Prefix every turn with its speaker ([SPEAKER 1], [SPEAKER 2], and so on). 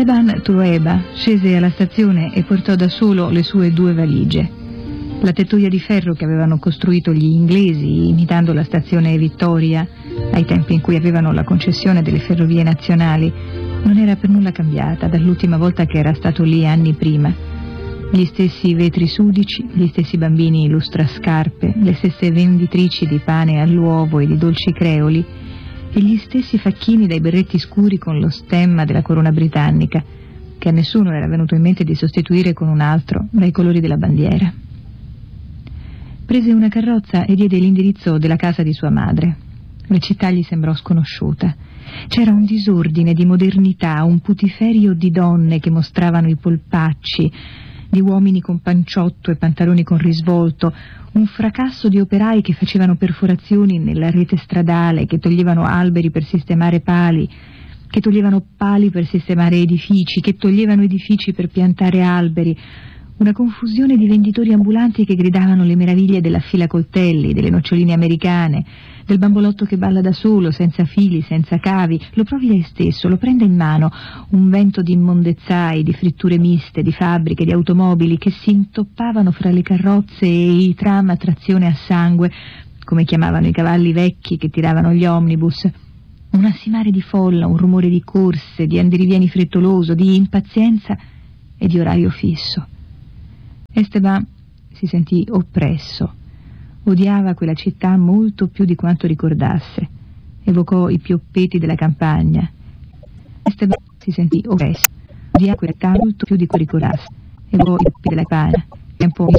[SPEAKER 1] Esteban Trueba scese alla stazione e portò da solo le sue 2 valigie. La tettoia di ferro che avevano costruito gli inglesi, imitando la stazione Vittoria, ai tempi in cui avevano la concessione delle ferrovie nazionali, non era per nulla cambiata dall'ultima volta che era stato lì anni prima. Gli stessi vetri sudici, gli stessi bambini lustrascarpe, le stesse venditrici di pane all'uovo e di dolci creoli, e gli stessi facchini dai berretti scuri con lo stemma della corona britannica, che a nessuno era venuto in mente di sostituire con un altro dai colori della bandiera. Prese una carrozza e diede l'indirizzo della casa di sua madre. La città gli sembrò sconosciuta. C'era un disordine di modernità, un putiferio di donne che mostravano i polpacci, di uomini con panciotto e pantaloni con risvolto, un fracasso di operai che facevano perforazioni nella rete stradale, che toglievano alberi per sistemare pali, che toglievano pali per sistemare edifici, che toglievano edifici per piantare alberi, una confusione di venditori ambulanti che gridavano le meraviglie della fila coltelli, delle noccioline americane, del bambolotto che balla da solo, senza fili, senza cavi. Lo provi lei stesso, lo prenda in mano, un vento di immondezzai, di fritture miste, di fabbriche, di automobili che si intoppavano fra le carrozze e i tram a trazione a sangue, come chiamavano i cavalli vecchi che tiravano gli omnibus. Un assimare di folla, un rumore di corse, di andirivieni frettoloso, di impazienza e di orario fisso. Esteban si sentì oppresso. Odiava quella città molto più di quanto ricordasse. Evocò i pioppeti della campagna. Esteban si sentì oppresso. Odiava quella città molto più di quanto ricordasse. Evocò i pioppeti della campagna. Tempo